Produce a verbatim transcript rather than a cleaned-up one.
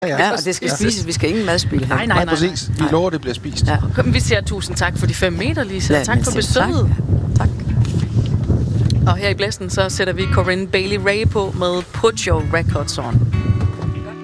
Ja, og det skal spises. Vi skal ingen madspil her. Nej, nej, nej. Nej, præcis. Vi lover, det bliver spist. Ja. Kom, vi siger tusind tak for de fem meter, Lisa. Ja, tak for besøget. Tak. Og her i Blæsten, så sætter vi Corinne Bailey Rae på med Put Your Records On.